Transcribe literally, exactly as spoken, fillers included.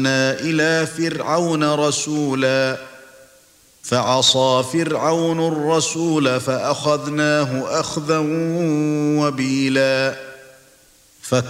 إلى فرعون رسولا فعصى فرعون الرسول فأخذناه أخذا وبيلا